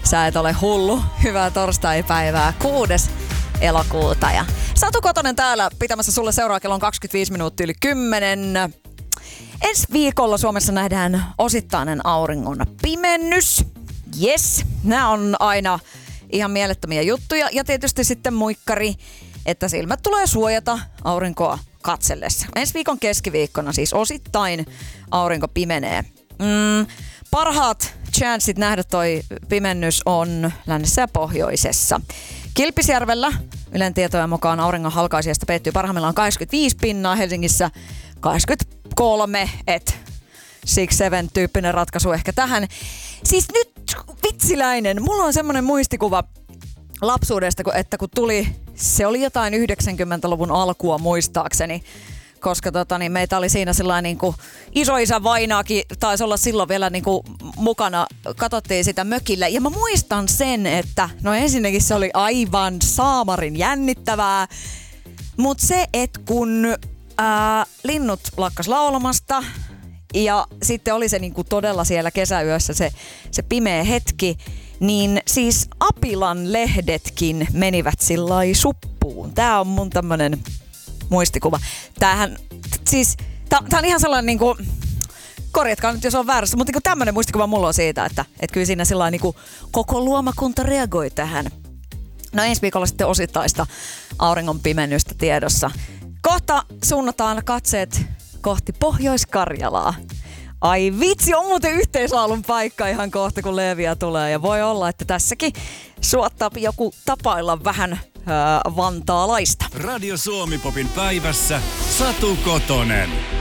Sä et ole hullu. Hyvää torstaipäivää 6. elokuuta. Ja Satu Kotonen täällä pitämässä sulle seuraa kello on 25 minuuttia yli 10. Ensi viikolla Suomessa nähdään osittainen auringon pimennys. Yes, nämä on aina ihan mielettömiä juttuja. Ja tietysti sitten muikkari, että silmät tulee suojata aurinkoa katsellessa. Ensi viikon keskiviikkona siis osittain aurinko pimenee. Parhaat chanssit nähdä toi pimennys on lännessä ja pohjoisessa. Kilpisjärvellä Ylen tietojen mukaan auringon halkaisijasta peittyy parhaimmillaan 85%, Helsingissä 83, et 6-7 tyyppinen ratkaisu ehkä tähän. Siis nyt vitsiläinen, mulla on semmonen muistikuva lapsuudesta, että kun tuli, se oli jotain 90-luvun alkua muistaakseni, koska meitä oli siinä sellainen niin kuin isoisä vainaakin, taisi olla silloin vielä niin kuin mukana, katsottiin sitä mökillä. Ja mä muistan sen, että no ensinnäkin se oli aivan saamarin jännittävää, mutta se, että kun linnut lakkas laulamasta ja sitten oli se niin kuin todella siellä kesäyössä se pimeä hetki, niin siis Apilan lehdetkin menivät sillai suppuun. Tää on mun tämmönen muistikuva. Tämähän, siis, tää on ihan sellainen niinku, korjatkaa nyt jos on väärässä, mutta niinku tämmönen muistikuva mulla on siitä, että kyllä siinä sellainen niinku koko luomakunta reagoi tähän. No ensi viikolla sitten osittaista auringon pimennystä tiedossa. Kohta suunnataan katseet kohti Pohjois-Karjalaa. Ai vitsi, on muuten yhteislaulun paikka ihan kohta, kun Leeviä tulee. Ja voi olla, että tässäkin suottaa joku tapailla vähän vantaalaista. Radio Suomi Popin päivässä Satu Kotonen.